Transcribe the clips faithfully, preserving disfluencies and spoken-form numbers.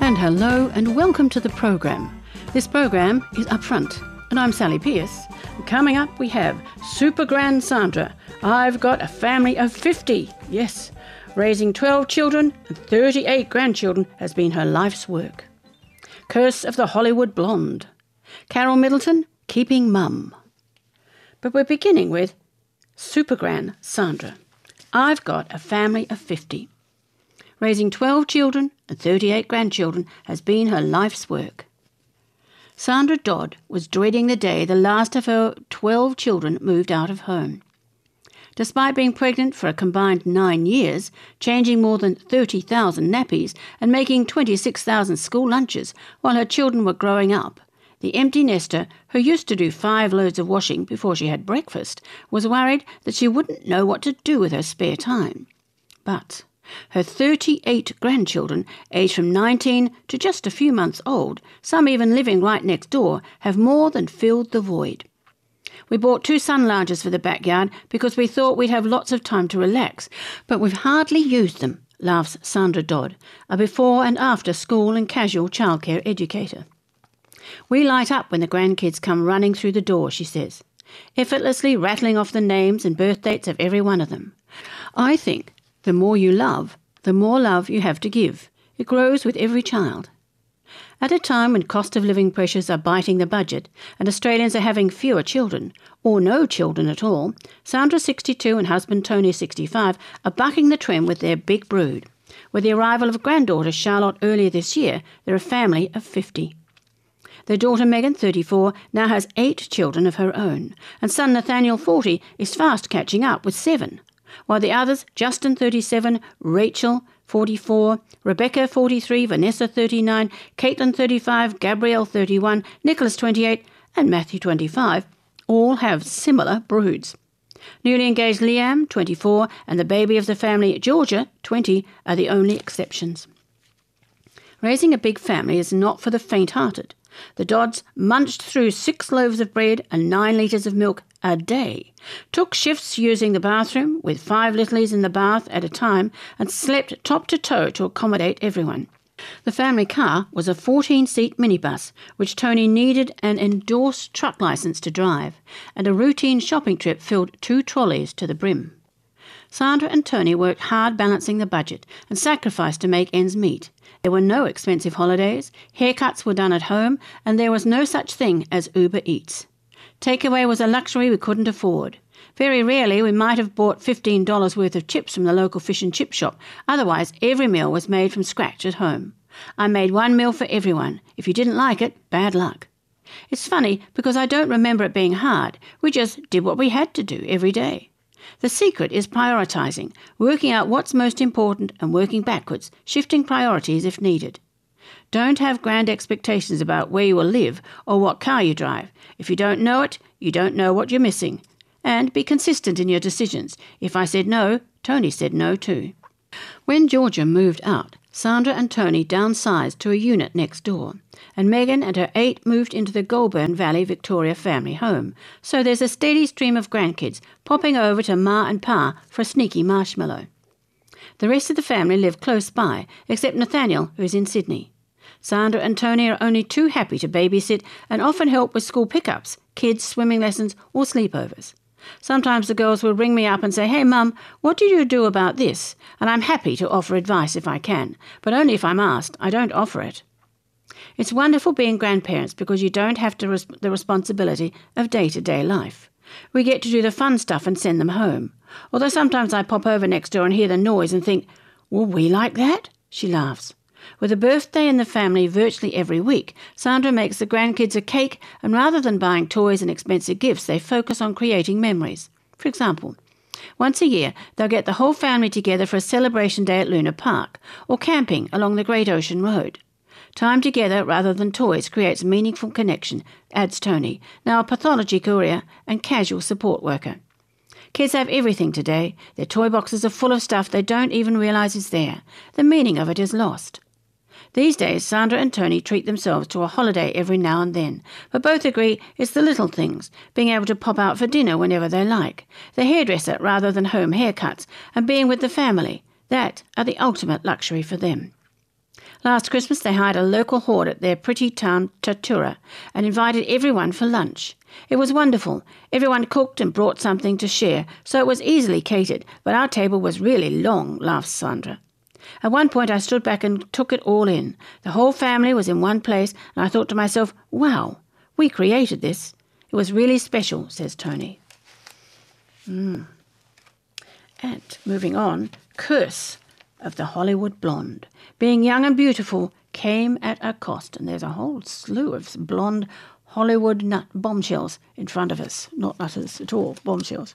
And hello and welcome to the program. This program is Upfront, and I'm Sally Pierce. Coming up we have Super Grand Sandra. I've got a family of fifty. Yes, raising twelve children and thirty-eight grandchildren has been her life's work. Curse of the Hollywood Blonde. Carol Middleton, Keeping Mum. But we're beginning with Super Grand Sandra. I've got a family of fifty. Raising twelve children and thirty-eight grandchildren has been her life's work. Sandra Dodd was dreading the day the last of her twelve children moved out of home. Despite being pregnant for a combined nine years, changing more than thirty thousand nappies and making twenty-six thousand school lunches while her children were growing up, the empty nester, who used to do five loads of washing before she had breakfast, was worried that she wouldn't know what to do with her spare time. But her thirty-eight grandchildren, aged from nineteen to just a few months old, some even living right next door, have more than filled the void. We bought two sun loungers for the backyard because we thought we'd have lots of time to relax, but we've hardly used them, laughs Sandra Dodd, a before and after school and casual childcare educator. We light up when the grandkids come running through the door, she says, effortlessly rattling off the names and birth dates of every one of them. I think the more you love, the more love you have to give. It grows with every child. At a time when cost of living pressures are biting the budget and Australians are having fewer children, or no children at all, Sandra, sixty-two, and husband Tony, sixty-five, are bucking the trend with their big brood. With the arrival of granddaughter Charlotte earlier this year, they're a family of fifty. Their daughter Megan, thirty-four, now has eight children of her own, and son Nathaniel, forty, is fast catching up with seven, while the others, Justin, thirty-seven, Rachel, forty-four, Rebecca, forty-three, Vanessa, thirty-nine, Caitlin, thirty-five, Gabrielle, thirty-one, Nicholas, twenty-eight, and Matthew, twenty-five, all have similar broods. Newly engaged Liam, twenty-four, and the baby of the family, Georgia, twenty, are the only exceptions. Raising a big family is not for the faint-hearted. The Dodds munched through six loaves of bread and nine litres of milk a day, took shifts using the bathroom with five littlies in the bath at a time, and slept top to toe to accommodate everyone. The family car was a fourteen-seat minibus, which Tony needed an endorsed truck licence to drive, and a routine shopping trip filled two trolleys to the brim. Sandra and Tony worked hard balancing the budget and sacrificed to make ends meet. There were no expensive holidays, haircuts were done at home, and there was no such thing as Uber Eats. Takeaway was a luxury we couldn't afford. Very rarely we might have bought fifteen dollars worth of chips from the local fish and chip shop. Otherwise, every meal was made from scratch at home. I made one meal for everyone. If you didn't like it, bad luck. It's funny because I don't remember it being hard. We just did what we had to do every day. The secret is prioritising, working out what's most important and working backwards, shifting priorities if needed. Don't have grand expectations about where you will live or what car you drive. If you don't know it, you don't know what you're missing. And be consistent in your decisions. If I said no, Tony said no too. When Georgia moved out, Sandra and Tony downsized to a unit next door, and Megan and her eight moved into the Goulburn Valley Victoria family home, so there's a steady stream of grandkids popping over to Ma and Pa for a sneaky marshmallow. The rest of the family live close by, except Nathaniel, who is in Sydney. Sandra and Tony are only too happy to babysit and often help with school pickups, kids' swimming lessons or sleepovers. Sometimes the girls will ring me up and say, "Hey Mum, what do you do about this?" And I'm happy to offer advice if I can, but only if I'm asked. I don't offer it. It's wonderful being grandparents because you don't have to res- the responsibility of day-to-day life. We get to do the fun stuff and send them home. Although sometimes I pop over next door and hear the noise and think, "Will we like that?" She laughs. With a birthday in the family virtually every week, Sandra makes the grandkids a cake, and rather than buying toys and expensive gifts, they focus on creating memories. For example, once a year, they'll get the whole family together for a celebration day at Luna Park, or camping along the Great Ocean Road. Time together rather than toys creates meaningful connection, adds Tony, now a pathology courier and casual support worker. Kids have everything today. Their toy boxes are full of stuff they don't even realise is there. The meaning of it is lost. These days, Sandra and Tony treat themselves to a holiday every now and then, but both agree it's the little things, being able to pop out for dinner whenever they like, the hairdresser rather than home haircuts, and being with the family. That are the ultimate luxury for them. Last Christmas they hired a local horde at their pretty town Tatura and invited everyone for lunch. It was wonderful. Everyone cooked and brought something to share, so it was easily catered, but our table was really long, laughed Sandra. At one point I stood back and took it all in. The whole family was in one place, and I thought to myself, wow, we created this. It was really special, says Tony. Mm. And moving on, Curse of the Hollywood Blonde. Being young and beautiful came at a cost, and there's a whole slew of blonde Hollywood nut bombshells in front of us. Not nutters at all, bombshells.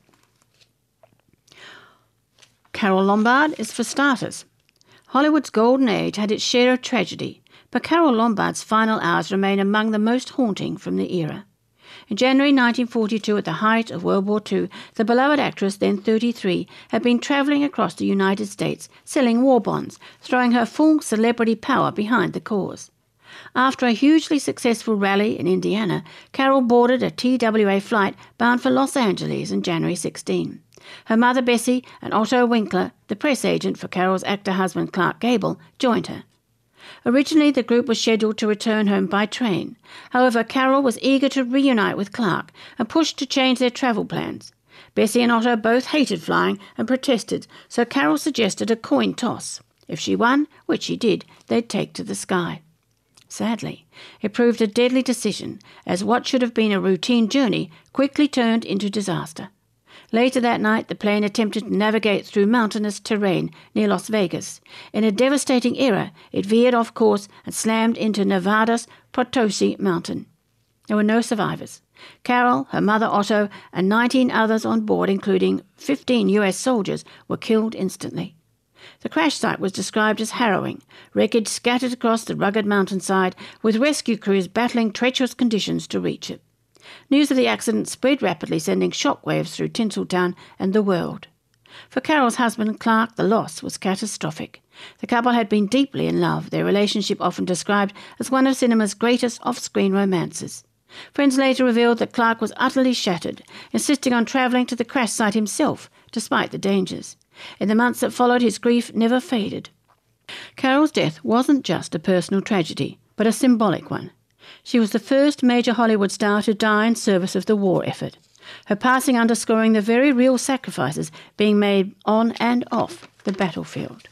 Carole Lombard is for starters. Hollywood's golden age had its share of tragedy, but Carole Lombard's final hours remain among the most haunting from the era. In January nineteen forty-two, at the height of World War Two, the beloved actress, then thirty-three, had been travelling across the United States, selling war bonds, throwing her full celebrity power behind the cause. After a hugely successful rally in Indiana, Carole boarded a T W A flight bound for Los Angeles on January sixteenth. Her mother Bessie and Otto Winkler, the press agent for Carole's actor husband Clark Gable, joined her. Originally, the group was scheduled to return home by train. However, Carole was eager to reunite with Clark and pushed to change their travel plans. Bessie and Otto both hated flying and protested, so Carole suggested a coin toss. If she won, which she did, they'd take to the sky. Sadly, it proved a deadly decision, as what should have been a routine journey quickly turned into disaster. Later that night, the plane attempted to navigate through mountainous terrain near Las Vegas. In a devastating error, it veered off course and slammed into Nevada's Potosi Mountain. There were no survivors. Carole, her mother Otto, and nineteen others on board, including fifteen U S soldiers, were killed instantly. The crash site was described as harrowing, wreckage scattered across the rugged mountainside, with rescue crews battling treacherous conditions to reach it. News of the accident spread rapidly, sending shockwaves through Tinseltown and the world. For Carole's husband, Clark, the loss was catastrophic. The couple had been deeply in love, their relationship often described as one of cinema's greatest off-screen romances. Friends later revealed that Clark was utterly shattered, insisting on travelling to the crash site himself, despite the dangers. In the months that followed, his grief never faded. Carole's death wasn't just a personal tragedy, but a symbolic one. She was the first major Hollywood star to die in service of the war effort, her passing underscoring the very real sacrifices being made on and off the battlefield.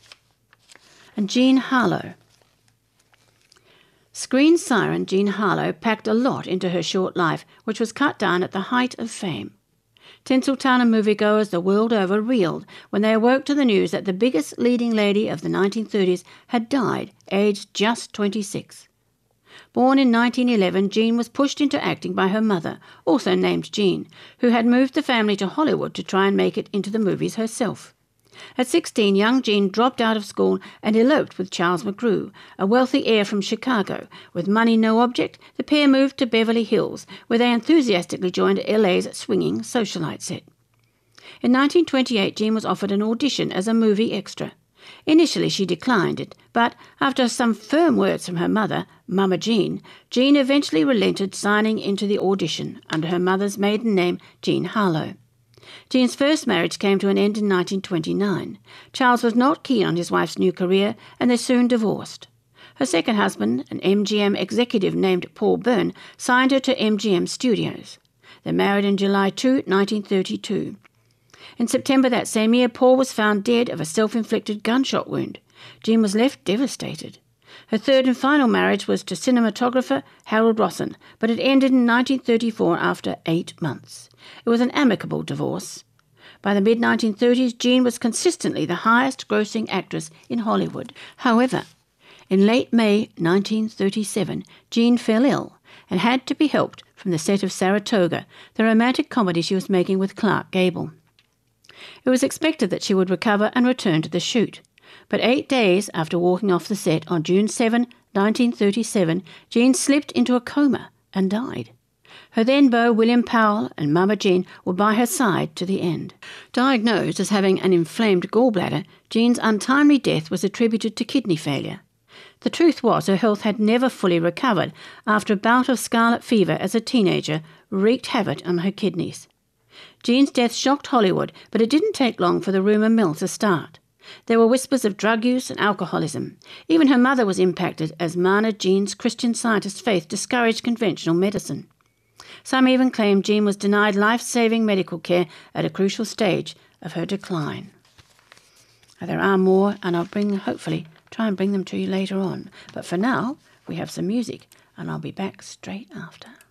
And Jean Harlow. Screen siren Jean Harlow packed a lot into her short life, which was cut down at the height of fame. Tinseltown and moviegoers the world over reeled when they awoke to the news that the biggest leading lady of the nineteen thirties had died, aged just twenty-six. Born in nineteen eleven, Jean was pushed into acting by her mother, also named Jean, who had moved the family to Hollywood to try and make it into the movies herself. At sixteen, young Jean dropped out of school and eloped with Charles McGrew, a wealthy heir from Chicago. With money no object, the pair moved to Beverly Hills, where they enthusiastically joined L A's swinging socialite set. In nineteen twenty-eight, Jean was offered an audition as a movie extra. Initially she declined it, but after some firm words from her mother, Mama Jean, Jean eventually relented, signing into the audition under her mother's maiden name, Jean Harlow. Jean's first marriage came to an end in nineteen twenty-nine. Charles was not keen on his wife's new career, and they soon divorced. Her second husband, an M G M executive named Paul Byrne, signed her to M G M Studios. They married in July second, nineteen thirty-two. In September that same year, Paul was found dead of a self-inflicted gunshot wound. Jean was left devastated. Her third and final marriage was to cinematographer Harold Rossin, but it ended in nineteen thirty-four after eight months. It was an amicable divorce. By the mid nineteen thirties, Jean was consistently the highest-grossing actress in Hollywood. However, in late May nineteen thirty-seven, Jean fell ill and had to be helped from the set of Saratoga, the romantic comedy she was making with Clark Gable. It was expected that she would recover and return to the shoot. But eight days after walking off the set on June seventh, nineteen thirty-seven, Jean slipped into a coma and died. Her then beau, William Powell, and Mama Jean were by her side to the end. Diagnosed as having an inflamed gallbladder, Jean's untimely death was attributed to kidney failure. The truth was her health had never fully recovered after a bout of scarlet fever as a teenager wreaked havoc on her kidneys. Jean's death shocked Hollywood, but it didn't take long for the rumour mill to start. There were whispers of drug use and alcoholism. Even her mother was impacted as Maynard Jean's Christian Scientist faith discouraged conventional medicine. Some even claimed Jean was denied life-saving medical care at a crucial stage of her decline. Now, there are more, and I'll bring, hopefully, try and bring them to you later on. But for now, we have some music, and I'll be back straight after.